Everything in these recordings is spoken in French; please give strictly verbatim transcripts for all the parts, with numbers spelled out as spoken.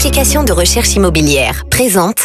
certification de recherche immobilière. Présente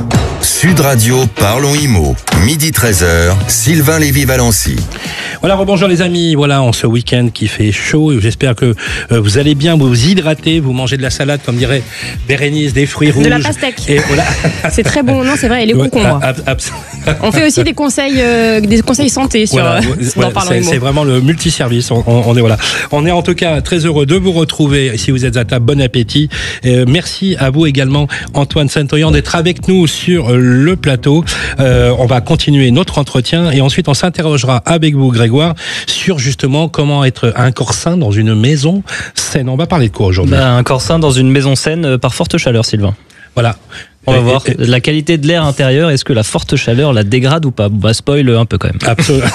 Sud Radio, parlons immo. Midi treize heures, Sylvain Lévy-Valency. Voilà, rebonjour les amis. Voilà, en ce week-end qui fait chaud. J'espère que euh, vous allez bien, vous vous hydratez, vous mangez de la salade, comme dirait Bérénice, des fruits rouges. De la pastèque. Et voilà. C'est très bon, non, c'est vrai. Et les Ouais, concombres. ab- ab- On fait aussi des conseils, euh, des conseils santé sur. Voilà, euh, voilà, dans Parlons c'est, Immo. c'est vraiment le multiservice. On, on, on est voilà. On est en tout cas très heureux de vous retrouver. Si vous êtes à table, bon appétit. Euh, merci à vous également, Antoine Saint-Oyan, d'être avec nous sur le plateau. Euh, on va continuer notre entretien et ensuite on s'interrogera avec vous, Grégoire, sur justement comment être un corps sain dans une maison saine. On va parler de quoi aujourd'hui ? Ben, un corps sain dans une maison saine euh, par forte chaleur, Sylvain. Voilà. On va Et- voir et- la qualité de l'air intérieur. Est-ce que la forte chaleur la dégrade ou pas ? Bah, spoil un peu quand même. Absolument.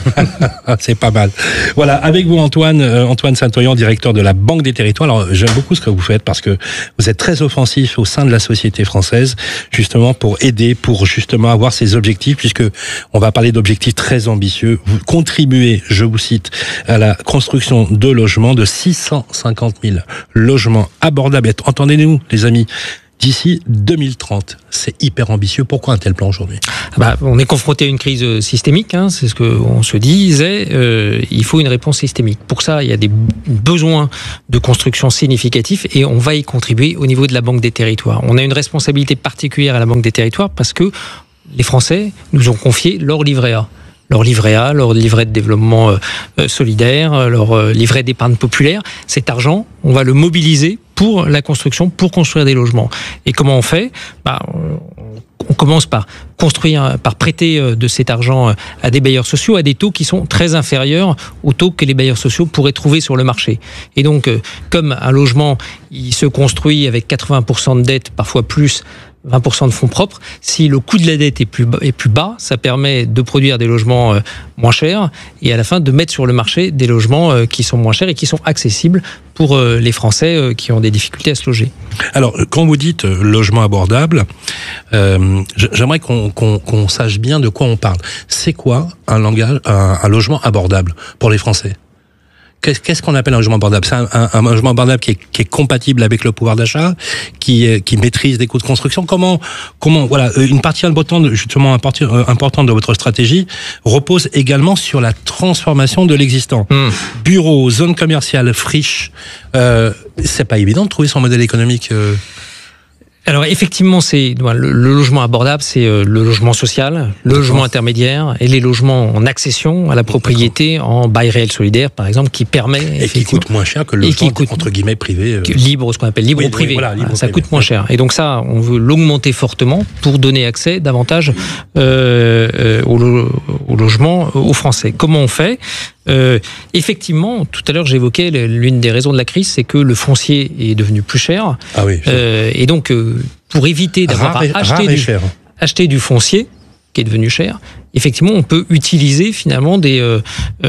C'est pas mal. Voilà, avec vous Antoine, euh, Antoine Saint-Oyan, directeur de la Banque des Territoires. Alors j'aime beaucoup ce que vous faites parce que vous êtes très offensif au sein de la société française, justement pour aider, pour justement avoir ces objectifs, puisque on va parler d'objectifs très ambitieux. Vous contribuez, je vous cite, à la construction de logements, de six cent cinquante mille logements abordables. Entendez-nous, les amis. D'ici deux mille trente, c'est hyper ambitieux. Pourquoi un tel plan aujourd'hui ? Bah, on est confronté à une crise systémique, hein, c'est ce qu'on se disait. Euh, il faut une réponse systémique. Pour ça, il y a des besoins de construction significatifs et on va y contribuer au niveau de la Banque des Territoires. On a une responsabilité particulière à la Banque des Territoires parce que les Français nous ont confié leur livret A. Leur livret A, leur livret de développement euh, solidaire, leur euh, livret d'épargne populaire. Cet argent, on va le mobiliser pour la construction, pour construire des logements. Et comment on fait ? Bah, on, on commence par construire, par prêter euh, de cet argent à des bailleurs sociaux à des taux qui sont très inférieurs aux taux que les bailleurs sociaux pourraient trouver sur le marché. Et donc, euh, comme un logement, il se construit avec quatre-vingts pour cent de dette, parfois plus, vingt pour cent de fonds propres, si le coût de la dette est plus bas, est plus bas, ça permet de produire des logements euh, moins chers et à la fin de mettre sur le marché des logements euh, qui sont moins chers et qui sont accessibles pour euh, les Français euh, qui ont des difficultés à se loger. Alors, quand vous dites euh, logement abordable, euh, j'aimerais qu'on, qu'on, qu'on sache bien de quoi on parle. C'est quoi un, langage, un, un logement abordable pour les Français ? Qu'est-ce qu'on appelle un logement abordable ? C'est un, un, un logement abordable qui est, qui est compatible avec le pouvoir d'achat, qui, qui maîtrise des coûts de construction. Comment, comment, voilà, une partie importante, justement importante de votre stratégie repose également sur la transformation de l'existant. Mmh. Bureaux, zones commerciales, friches. Euh, c'est pas évident de trouver son modèle économique. Euh... Alors effectivement, c'est le, le logement abordable, c'est le logement social, le logement intermédiaire et les logements en accession à la propriété en bail réel solidaire, par exemple, qui permet et qui coûte moins cher que le logement coûte, entre guillemets privé, euh... libre, ce qu'on appelle libre oui, privé. Oui, voilà, libre ah, ça privé. coûte moins cher. Et donc ça, on veut l'augmenter fortement pour donner accès davantage euh, euh, au, lo- au logement aux Français. Comment on fait ? Euh, effectivement, tout à l'heure j'évoquais l'une des raisons de la crise, c'est que le foncier est devenu plus cher. Ah oui. Euh, et donc, euh, pour éviter d'avoir à acheter du, acheter du foncier qui est devenu cher, effectivement, on peut utiliser finalement des euh,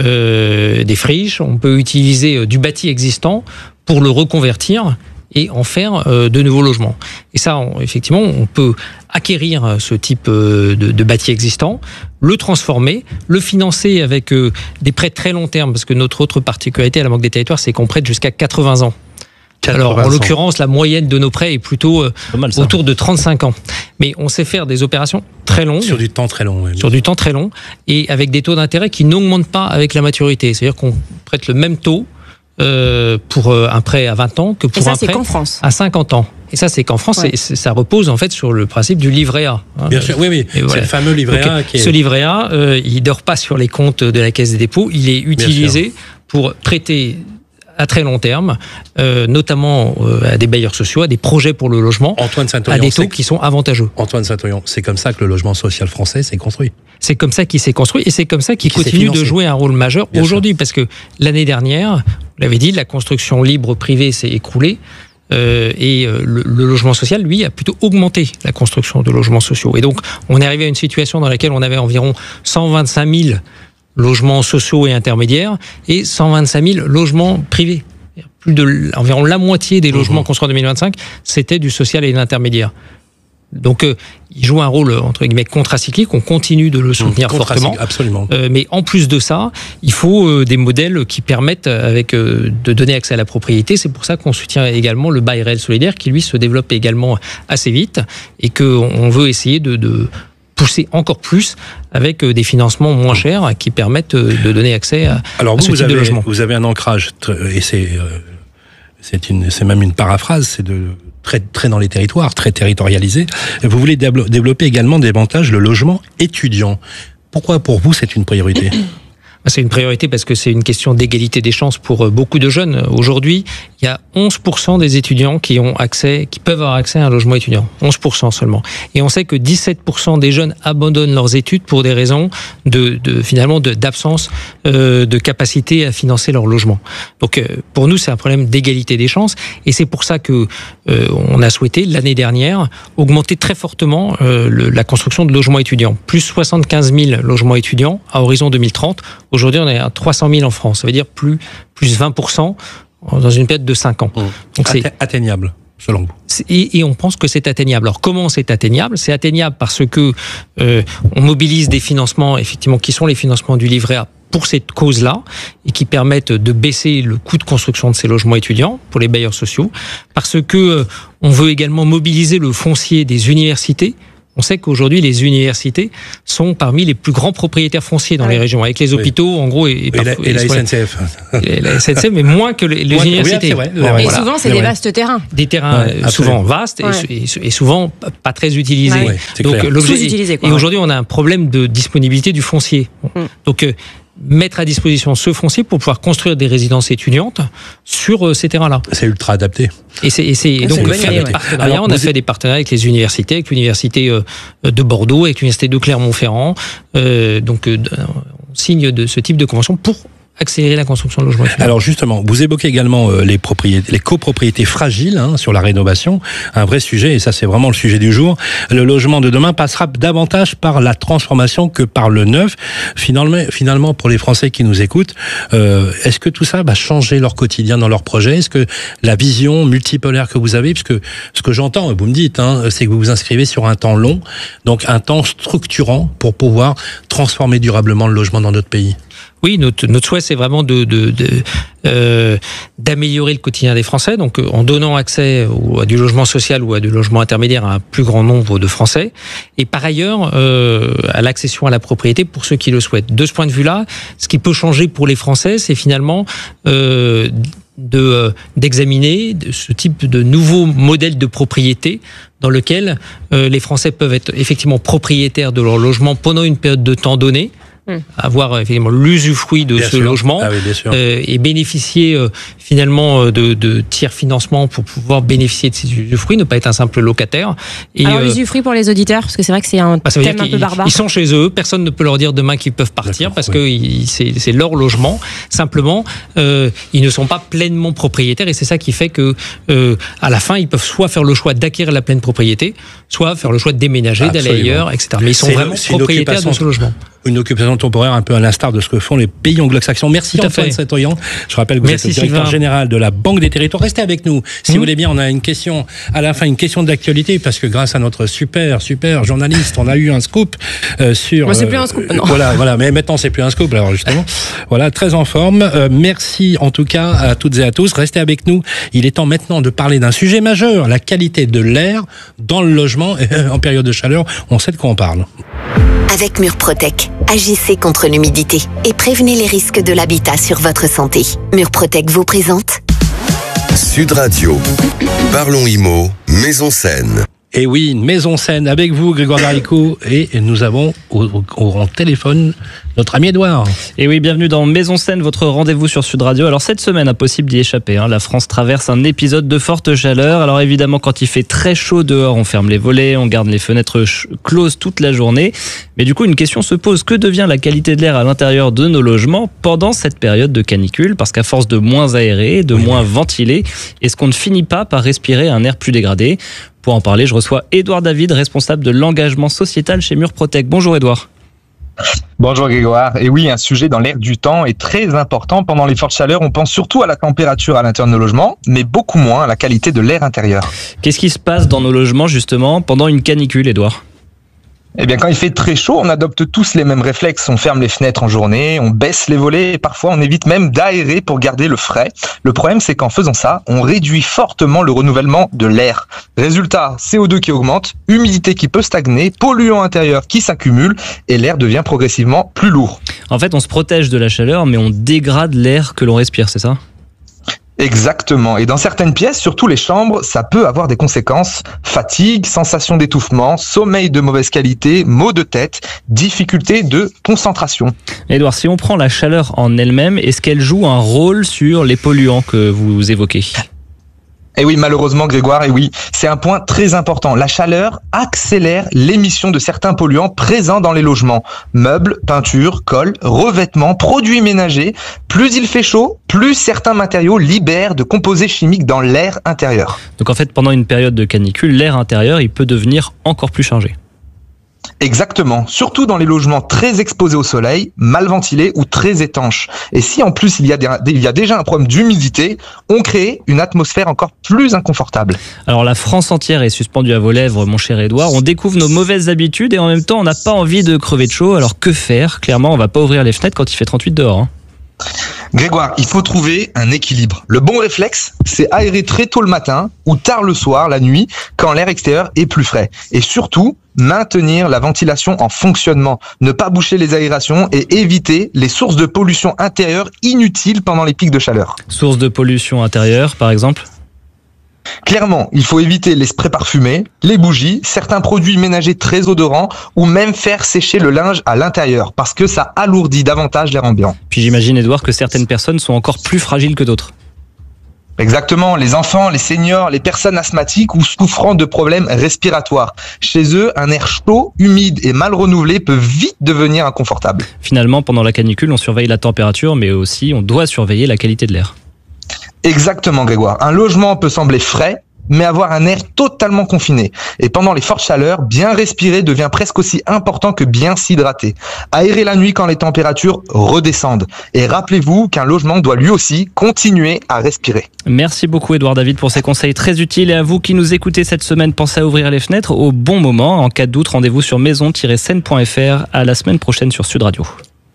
euh, des friches, on peut utiliser euh, du bâti existant pour le reconvertir et en faire euh, de nouveaux logements. Et ça, on, effectivement, on peut acquérir ce type euh, de, de bâti existant, le transformer, le financer avec euh, des prêts très long terme, parce que notre autre particularité à la Banque des Territoires, c'est qu'on prête jusqu'à quatre-vingts ans. Alors, en l'occurrence, la moyenne de nos prêts est plutôt euh, mal, autour de trente-cinq ans. Mais on sait faire des opérations très longues. Sur du temps très long. Oui. Sur du temps très long. Et avec des taux d'intérêt qui n'augmentent pas avec la maturité. C'est-à-dire qu'on prête le même taux euh, pour un prêt à vingt ans que pour ça, un prêt qu'en France. à cinquante ans. Et ça, c'est qu'en France, ouais. c'est, ça repose en fait sur le principe du livret A. Hein. Bien sûr, oui, oui. Et c'est voilà. le fameux livret Donc, A. Qui est... Ce livret A, euh, il ne dort pas sur les comptes de la Caisse des dépôts. Il est utilisé pour prêter à très long terme, euh, notamment euh, à des bailleurs sociaux, à des projets pour le logement, Antoine Saint-Oyan, à des taux qui sont avantageux. Antoine Saint-Oyan, c'est comme ça que le logement social français s'est construit. C'est comme ça qu'il s'est construit et c'est comme ça qu'il continue de jouer un rôle majeur Bien aujourd'hui. Sûr. Parce que l'année dernière, vous l'avez dit, la construction libre privée s'est écroulée. Euh, et euh, le, le logement social, lui, a plutôt augmenté la construction de logements sociaux. Et donc, on est arrivé à une situation dans laquelle on avait environ cent vingt-cinq mille logements sociaux et intermédiaires et cent vingt-cinq mille logements privés. Plus de environ la moitié des logements mmh. construits en deux mille vingt-cinq, c'était du social et de l'intermédiaire. Donc, euh, il joue un rôle, entre guillemets, contracyclique. On continue de le soutenir mmh, fortement. Absolument. Euh, mais en plus de ça, il faut euh, des modèles qui permettent avec, euh, de donner accès à la propriété. C'est pour ça qu'on soutient également le bail réel solidaire qui, lui, se développe également assez vite et qu'on veut essayer de, de pousser encore plus avec des financements moins chers qui permettent de donner accès à, Alors à vous, ce vous type avez, de logement. Vous avez un ancrage, et c'est, euh, c'est, une, c'est même une paraphrase, c'est de très, très dans les territoires, très territorialisé. Et vous voulez développer également davantage le logement étudiant. Pourquoi pour vous c'est une priorité ? C'est une priorité parce que c'est une question d'égalité des chances pour beaucoup de jeunes. Aujourd'hui, il y a onze pour cent des étudiants qui ont accès, qui peuvent avoir accès à un logement étudiant. onze pour cent seulement. Et on sait que dix-sept pour cent des jeunes abandonnent leurs études pour des raisons de, de finalement, de, d'absence euh, de capacité à financer leur logement. Donc, euh, pour nous, c'est un problème d'égalité des chances. Et c'est pour ça que euh, on a souhaité, l'année dernière, augmenter très fortement euh, le, la construction de logements étudiants. Plus soixante-quinze mille logements étudiants à horizon deux mille trente. Aujourd'hui, on est à trois cent mille en France. Ça veut dire plus, plus vingt pour cent dans une période de cinq ans. Mmh. Donc c'est atteignable, selon vous. Et, et on pense que c'est atteignable. Alors comment c'est atteignable ? C'est atteignable parce que euh, on mobilise des financements, effectivement, qui sont les financements du livret A pour cette cause-là et qui permettent de baisser le coût de construction de ces logements étudiants pour les bailleurs sociaux. Parce que euh, on veut également mobiliser le foncier des universités. On sait qu'aujourd'hui, les universités sont parmi les plus grands propriétaires fonciers dans ah oui. les régions, avec les hôpitaux, oui. en gros. Et, et, et, parfois, la, et la S N C F. Et la S N C F, mais moins que les, les moins universités. Oui, et voilà. souvent, c'est des vrai. vastes terrains. Des terrains ouais, souvent vastes ouais. et, et souvent pas très utilisés. Ouais, Donc, l'objet, et aujourd'hui, on a un problème de disponibilité du foncier. Mm. Donc, euh, mettre à disposition ce foncier pour pouvoir construire des résidences étudiantes sur ces terrains-là. C'est ultra adapté. Et, c'est, et, c'est, et donc, faire des partenariats, Alors, on a fait des partenariats avec les universités, avec l'université de Bordeaux, avec l'université de Clermont-Ferrand. Euh, donc, euh, on signe de ce type de convention pour accélérer la construction de logements étudiants. Alors justement, vous évoquez également euh, les propriétés, les copropriétés fragiles hein, sur la rénovation, un vrai sujet, et ça c'est vraiment le sujet du jour. Le logement de demain passera davantage par la transformation que par le neuf. Finalement, finalement pour les Français qui nous écoutent, euh, est-ce que tout ça va changer leur quotidien dans leur projet ? Est-ce que la vision multipolaire que vous avez, parce que ce que j'entends, vous me dites, hein, c'est que vous vous inscrivez sur un temps long, donc un temps structurant pour pouvoir transformer durablement le logement dans notre pays. Oui, notre, notre souhait, c'est vraiment de, de, de, euh, d'améliorer le quotidien des Français, donc en donnant accès à du logement social ou à du logement intermédiaire à un plus grand nombre de Français, et par ailleurs euh, à l'accession à la propriété pour ceux qui le souhaitent. De ce point de vue-là, ce qui peut changer pour les Français, c'est finalement euh, de, euh, d'examiner ce type de nouveau modèle de propriété dans lequel euh, les Français peuvent être effectivement propriétaires de leur logement pendant une période de temps donnée, avoir effectivement l'usufruit de bien ce sûr. logement ah oui, euh, et bénéficier euh, finalement de, de tiers financement pour pouvoir bénéficier de ces usufruits, ne pas être un simple locataire. Et Alors euh, l'usufruit pour les auditeurs, parce que c'est vrai que c'est un bah, thème un peu barbare. Ils sont chez eux, personne ne peut leur dire demain qu'ils peuvent partir D'accord, parce oui. que ils, c'est, c'est leur logement. Simplement, euh, ils ne sont pas pleinement propriétaires et c'est ça qui fait que euh, à la fin, ils peuvent soit faire le choix d'acquérir la pleine propriété, soit faire le choix de déménager, Absolument. d'aller ailleurs, et cetera. Mais ils sont c'est vraiment propriétaires de ce logement. Une occupation temporaire un peu à l'instar de ce que font les pays anglo-saxons. Merci Antoine Saint-Oyan. Je rappelle que vous Merci êtes le directeur Sylvain. général de la Banque des Territoires. Restez avec nous. Si mmh. vous voulez bien, on a une question, à la fin, une question d'actualité, parce que grâce à notre super, super journaliste, on a eu un scoop euh, sur... Moi, c'est euh, plus un scoop, non. Voilà, voilà, mais maintenant, c'est plus un scoop, alors justement. Voilà, très en forme. Euh, merci en tout cas à toutes et à tous. Restez avec nous. Il est temps maintenant de parler d'un sujet majeur, la qualité de l'air dans le logement en période de chaleur. On sait de quoi on parle. Avec Murprotec, agissez contre l'humidité et prévenez les risques de l'habitat sur votre santé. Murprotec vous présente Sud Radio. Parlons Immo, Maison Saine. Et oui, une maison saine avec vous, Grégoire Darico, et nous avons au, au, au téléphone notre ami Edouard. Et oui, bienvenue dans Maison Saine, votre rendez-vous sur Sud Radio. Alors cette semaine, impossible d'y échapper, hein. La France traverse un épisode de forte chaleur. Alors évidemment, quand il fait très chaud dehors, on ferme les volets, on garde les fenêtres ch- closes toute la journée. Mais du coup, une question se pose, que devient la qualité de l'air à l'intérieur de nos logements pendant cette période de canicule ? Parce qu'à force de moins aérer, de oui. moins ventiler, est-ce qu'on ne finit pas par respirer un air plus dégradé ? Pour en parler, je reçois Édouard David, responsable de l'engagement sociétal chez Murprotec. Bonjour Édouard. Bonjour Grégoire. Et oui, un sujet dans l'air du temps est très important. Pendant les fortes chaleurs, on pense surtout à la température à l'intérieur de nos logements, mais beaucoup moins à la qualité de l'air intérieur. Qu'est-ce qui se passe dans nos logements justement pendant une canicule, Édouard ? Eh bien, quand il fait très chaud, on adopte tous les mêmes réflexes. On ferme les fenêtres en journée, on baisse les volets et parfois on évite même d'aérer pour garder le frais. Le problème, c'est qu'en faisant ça, on réduit fortement le renouvellement de l'air. Résultat, C O deux qui augmente, humidité qui peut stagner, polluants intérieurs qui s'accumulent et l'air devient progressivement plus lourd. En fait, on se protège de la chaleur, mais on dégrade l'air que l'on respire, c'est ça ? Exactement. Et dans certaines pièces, surtout les chambres, ça peut avoir des conséquences. Fatigue, sensation d'étouffement, sommeil de mauvaise qualité, maux de tête, difficulté de concentration. Édouard, si on prend la chaleur en elle-même, est-ce qu'elle joue un rôle sur les polluants que vous évoquez ? Et oui, malheureusement, Grégoire, et oui, c'est un point très important. La chaleur accélère l'émission de certains polluants présents dans les logements. Meubles, peintures, colle, revêtements, produits ménagers. Plus il fait chaud, plus certains matériaux libèrent de composés chimiques dans l'air intérieur. Donc en fait, pendant une période de canicule, l'air intérieur, il peut devenir encore plus chargé. Exactement, surtout dans les logements très exposés au soleil, mal ventilés ou très étanches. Et si en plus il y a, des, il y a déjà un problème d'humidité, on crée une atmosphère encore plus inconfortable. Alors la France entière est suspendue à vos lèvres, mon cher Édouard. On découvre nos mauvaises habitudes et en même temps on n'a pas envie de crever de chaud. Alors que faire ? Clairement, on va pas ouvrir les fenêtres quand il fait trente-huit dehors. Hein. Grégoire, il faut trouver un équilibre. Le bon réflexe, c'est aérer très tôt le matin ou tard le soir, la nuit, quand l'air extérieur est plus frais. Et surtout, maintenir la ventilation en fonctionnement, ne pas boucher les aérations et éviter les sources de pollution intérieure inutiles pendant les pics de chaleur. Sources de pollution intérieure, par exemple ? Clairement, il faut éviter les sprays parfumés, les bougies, certains produits ménagers très odorants ou même faire sécher le linge à l'intérieur parce que ça alourdit davantage l'air ambiant. Puis j'imagine, Édouard, que certaines personnes sont encore plus fragiles que d'autres. Exactement, les enfants, les seniors, les personnes asthmatiques ou souffrant de problèmes respiratoires. Chez eux, un air chaud, humide et mal renouvelé peut vite devenir inconfortable. Finalement, pendant la canicule, on surveille la température, mais aussi on doit surveiller la qualité de l'air. Exactement, Grégoire. Un logement peut sembler frais, mais avoir un air totalement confiné. Et pendant les fortes chaleurs, bien respirer devient presque aussi important que bien s'hydrater. Aérer la nuit quand les températures redescendent. Et rappelez-vous qu'un logement doit lui aussi continuer à respirer. Merci beaucoup Édouard David pour ces conseils très utiles. Et à vous qui nous écoutez cette semaine, pensez à ouvrir les fenêtres au bon moment. En cas de doute, rendez-vous sur maison tiret scène point f r. À la semaine prochaine sur Sud Radio.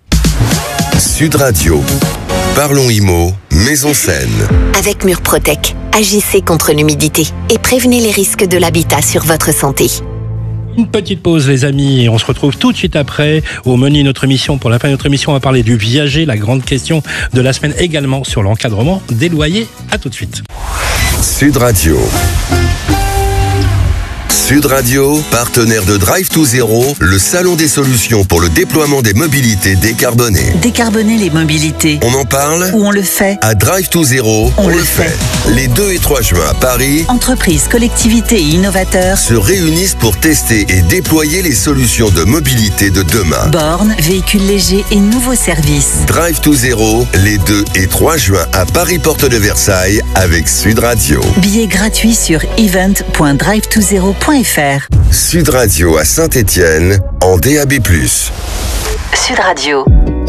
Sud Radio. Parlons Immo, Maison Saine. Avec Murprotec, agissez contre l'humidité et prévenez les risques de l'habitat sur votre santé. Une petite pause les amis et on se retrouve tout de suite après au menu de notre émission. Pour la fin de notre émission, on va parler du viager, la grande question de la semaine également sur l'encadrement des loyers. À tout de suite. Sud Radio. Sud Radio, partenaire de Drive to Zero, le salon des solutions pour le déploiement des mobilités décarbonées. Décarboner les mobilités. On en parle ? Ou on le fait ? À Drive to Zero, on, on le le fait. fait. Les deux et trois juin à Paris, entreprises, collectivités et innovateurs se réunissent pour tester et déployer les solutions de mobilité de demain. Bornes, véhicules légers et nouveaux services. Drive to Zero, les deux et trois juin à Paris Porte de Versailles avec Sud Radio. Billets gratuits sur event point drive to zero point f r. Sud Radio à Saint-Étienne en D A B plus. Sud Radio.